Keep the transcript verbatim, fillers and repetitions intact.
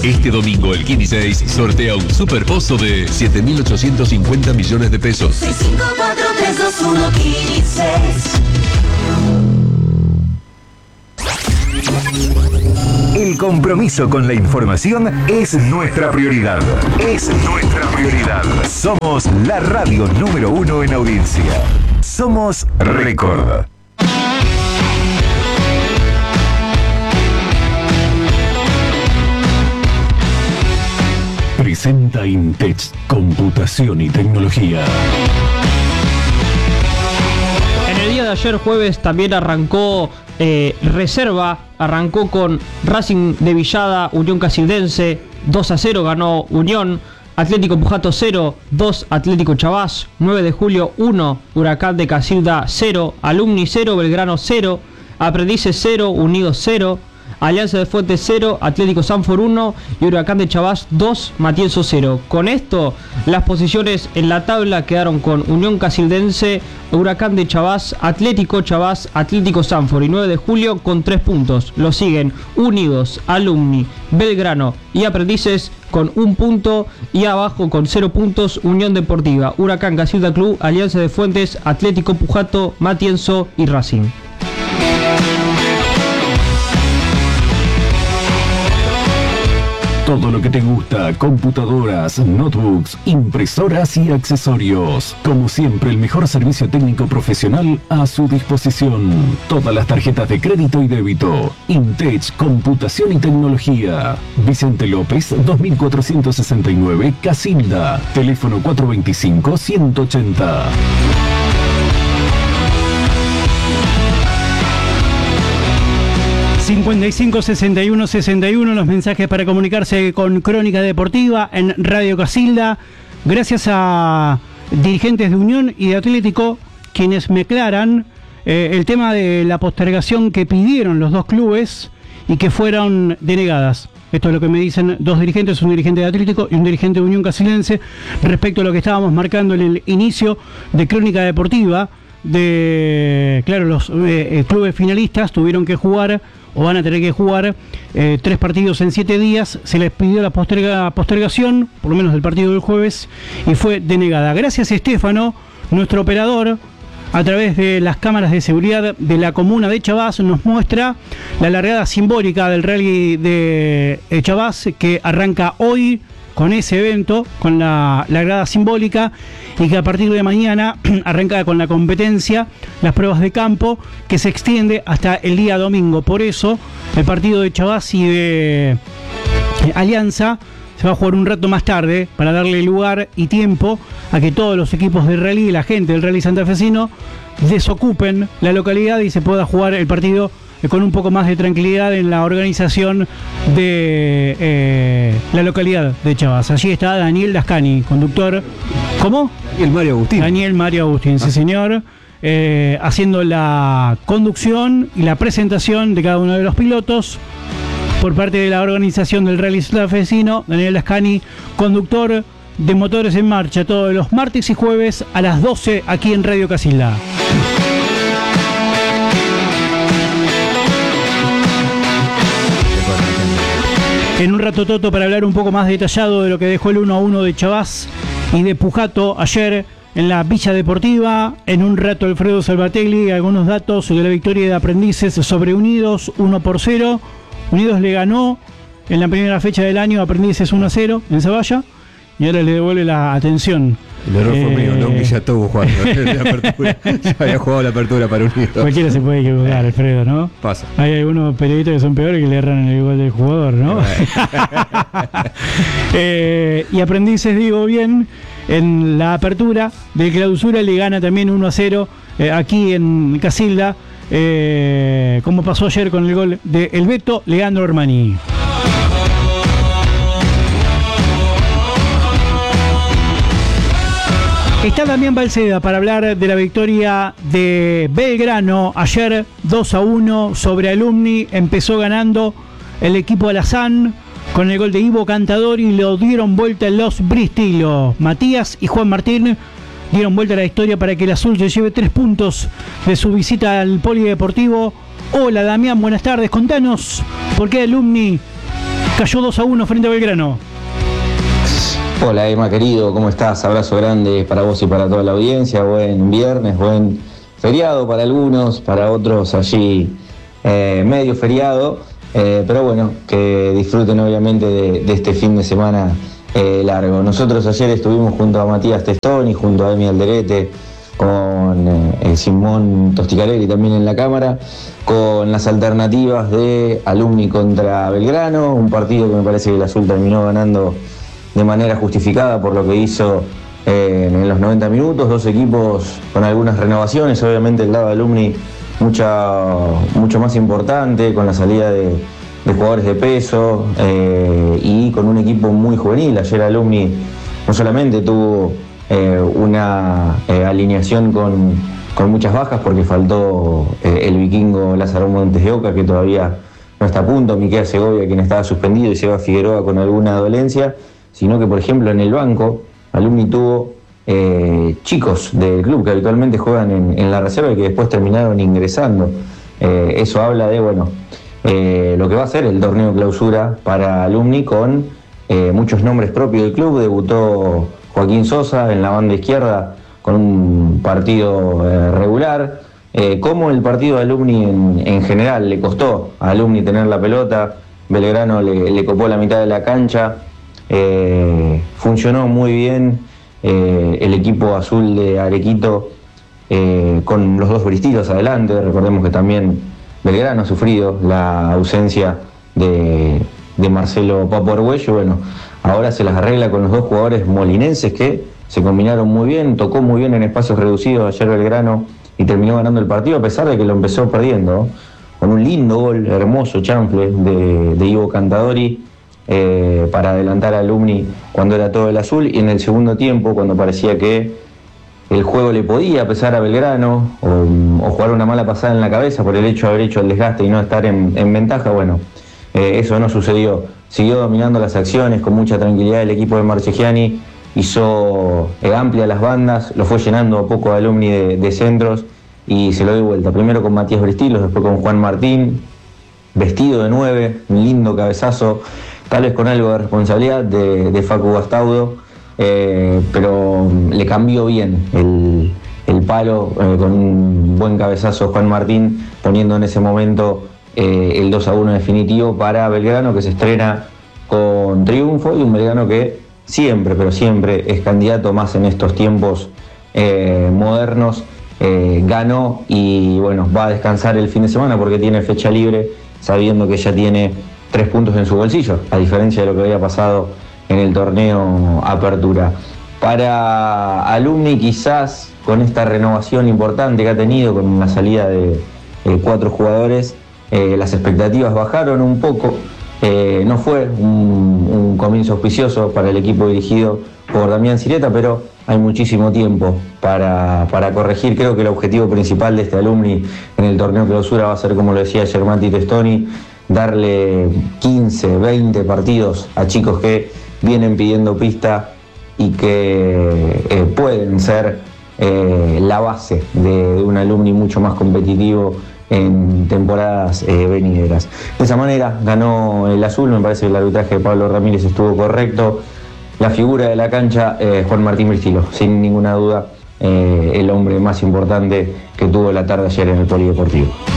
Este domingo el quince y seis sortea un superpozo de siete mil ochocientos cincuenta millones de pesos. seis cinco cuatro tres dos uno quince. El compromiso con la información es nuestra prioridad. Es nuestra prioridad. Somos la radio número uno en audiencia. Somos Record. Presenta Intech Computación y Tecnología. En el día de ayer jueves también arrancó eh, reserva, arrancó con Racing de Villada, Unión Casildense, dos a cero ganó Unión, Atlético Pujato cero, dos Atlético Chavás, nueve de julio uno, Huracán de Casilda cero, Alumni cero, Belgrano cero, Aprendices cero, Unidos cero, Alianza de Fuentes cero, Atlético Sanfor uno y Huracán de Chavás dos, Matienzo cero. Con esto, las posiciones en la tabla quedaron con Unión Casildense, Huracán de Chavás, Atlético Chavás, Atlético Sanfor y nueve de julio con tres puntos. Lo siguen Unidos, Alumni, Belgrano y Aprendices con un punto y abajo con cero puntos Unión Deportiva, Huracán Casilda Club, Alianza de Fuentes, Atlético Pujato, Matienzo y Racing. Todo lo que te gusta, computadoras, notebooks, impresoras y accesorios. Como siempre, el mejor servicio técnico profesional a su disposición. Todas las tarjetas de crédito y débito. Intech Computación y Tecnología. Vicente López, dos mil cuatrocientos sesenta y nueve, Casilda. Teléfono cuatro veinticinco, ciento ochenta. cincuenta y cinco, sesenta y uno, sesenta y uno, los mensajes para comunicarse con Crónica Deportiva en Radio Casilda. Gracias a dirigentes de Unión y de Atlético, quienes me aclaran eh, el tema de la postergación que pidieron los dos clubes y que fueron denegadas. Esto es lo que me dicen dos dirigentes, un dirigente de Atlético y un dirigente de Unión Casildense, respecto a lo que estábamos marcando en el inicio de Crónica Deportiva. De, claro, los eh, clubes finalistas tuvieron que jugar o van a tener que jugar eh, tres partidos en siete días. Se les pidió la posterga, postergación, por lo menos del partido del jueves, y fue denegada. Gracias, Estefano, nuestro operador, a través de las cámaras de seguridad de la comuna de Chavás, nos muestra la largada simbólica del rally de Chavás, que arranca hoy con ese evento, con la, la grada simbólica, y que a partir de mañana arranca con la competencia, las pruebas de campo, que se extiende hasta el día domingo. Por eso el partido de Chavás y de eh, Alianza se va a jugar un rato más tarde, para darle lugar y tiempo a que todos los equipos de rally y la gente del rally santafesino desocupen la localidad y se pueda jugar el partido con un poco más de tranquilidad en la organización de eh, la localidad de Chavás. Allí está Daniel Dascani, conductor. ¿Cómo? Daniel Mario Agustín. Daniel Mario Agustín, ah. sí señor. Eh, haciendo la conducción y la presentación de cada uno de los pilotos por parte de la organización del Rally Santafesino. Daniel Dascani, conductor de Motores en Marcha, todos los martes y jueves a las doce aquí en Radio Casilda. En un rato, Toto, para hablar un poco más detallado de lo que dejó el uno a uno de Chavás y de Pujato ayer en la Villa Deportiva. En un rato, Alfredo Salvatelli, algunos datos de la victoria de Aprendices sobre Unidos, uno por cero. Unidos le ganó en la primera fecha del año, Aprendices uno a cero en Zavalla, y ahora le devuelve la atención. El error eh, fue mío, no que ya estuvo jugando la apertura. Ya había jugado la apertura para Unidos. Cualquiera se puede equivocar, Alfredo, ¿no? Pasa. Hay algunos periodistas que son peores que le erran en el gol del jugador, ¿no? eh, y Aprendices, digo bien, en la apertura de clausura le gana también uno a cero eh, aquí en Casilda, eh, como pasó ayer con el gol de El Beto Leandro Armani. Está Damián Balceda para hablar de la victoria de Belgrano ayer dos a uno sobre Alumni. Empezó ganando el equipo Alazán con el gol de Ivo Cantador y lo dieron vuelta en los Bristilo. Matías y Juan Martín dieron vuelta a la historia para que el azul se lleve tres puntos de su visita al Polideportivo. Hola Damián, buenas tardes. Contanos por qué Alumni Cayó dos a uno frente a Belgrano. Hola Emma querido, ¿cómo estás? Abrazo grande para vos y para toda la audiencia. Buen viernes, buen feriado para algunos, para otros allí eh, medio feriado. Eh, pero bueno, que disfruten obviamente de, de este fin de semana eh, largo. Nosotros ayer estuvimos junto a Matías Testoni, junto a Emi Alderete, con eh, Simón Tosticarelli también en la cámara, con las alternativas de Alumni contra Belgrano, un partido que me parece que el Azul terminó ganando de manera justificada por lo que hizo eh, en los noventa minutos, dos equipos con algunas renovaciones, obviamente el lado de Alumni mucha, mucho más importante, con la salida de, de jugadores de peso eh, y con un equipo muy juvenil. Ayer Alumni no solamente tuvo eh, una eh, alineación con, con muchas bajas, porque faltó eh, el vikingo Lázaro Montes de Oca, que todavía no está a punto, Miquel Segovia, quien estaba suspendido, y Seba Figueroa con alguna dolencia, sino que, por ejemplo, en el banco, Alumni tuvo eh, chicos del club que habitualmente juegan en, en la reserva y que después terminaron ingresando. Eh, eso habla de, bueno, eh, lo que va a ser el torneo clausura para Alumni, con eh, muchos nombres propios del club. Debutó Joaquín Sosa en la banda izquierda con un partido eh, regular. Eh, como el partido de Alumni en, en general le costó a Alumni tener la pelota, Belgrano le, le copó la mitad de la cancha. Eh, funcionó muy bien eh, el equipo azul de Arequito eh, con los dos bristilos adelante. Recordemos que también Belgrano ha sufrido la ausencia de, de Marcelo Papo Argüello. Bueno, ahora se las arregla con los dos jugadores molinenses que se combinaron muy bien, tocó muy bien en espacios reducidos ayer Belgrano y terminó ganando el partido, a pesar de que lo empezó perdiendo, con un lindo gol, hermoso chanfle de, de Ivo Cantadori. Eh, para adelantar a Alumni cuando era todo el azul, y en el segundo tiempo, cuando parecía que el juego le podía pesar a Belgrano o, o jugar una mala pasada en la cabeza por el hecho de haber hecho el desgaste y no estar en, en ventaja, bueno, eh, eso no sucedió. Siguió dominando las acciones con mucha tranquilidad el equipo de Marchegiani, hizo eh, amplias las bandas, lo fue llenando a poco a Alumni de, de centros y se lo dio vuelta, primero con Matías Bristilos, después con Juan Martín, vestido de nueve, un lindo cabezazo, tal vez con algo de responsabilidad de, de Facu Bastaudo, eh, pero le cambió bien el, el palo eh, con un buen cabezazo Juan Martín, poniendo en ese momento eh, el dos a uno definitivo para Belgrano, que se estrena con triunfo, y un Belgrano que siempre, pero siempre es candidato, más en estos tiempos eh, modernos. Eh, ganó y bueno, va a descansar el fin de semana porque tiene fecha libre, sabiendo que ya tiene tres puntos en su bolsillo, a diferencia de lo que había pasado en el torneo Apertura. Para Alumni, quizás con esta renovación importante que ha tenido, con la salida de eh, cuatro jugadores, eh, las expectativas bajaron un poco. Eh, no fue un, un comienzo auspicioso para el equipo dirigido por Damián Sireta, pero hay muchísimo tiempo para, para corregir. Creo que el objetivo principal de este Alumni en el torneo clausura va a ser, como lo decía ayer Mati Testoni, darle quince, veinte partidos a chicos que vienen pidiendo pista y que eh, pueden ser eh, la base de, de un Alumni mucho más competitivo en temporadas eh, venideras. De esa manera ganó el azul. Me parece que el arbitraje de Pablo Ramírez estuvo correcto. La figura de la cancha, eh, Juan Martín Bristilo, sin ninguna duda, eh, el hombre más importante que tuvo la tarde ayer en el Polideportivo.